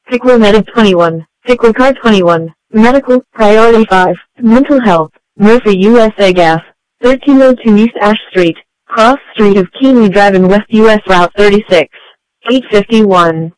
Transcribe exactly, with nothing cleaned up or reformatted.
Pickle Medic twenty-one, Pickle Car twenty-one, Medical, Priority five, Mental Health, Murphy U S A G A F, thirteen oh two East Ash Street, Cross Street of Keeney Drive and West U S Route thirty-six, eight fifty-one.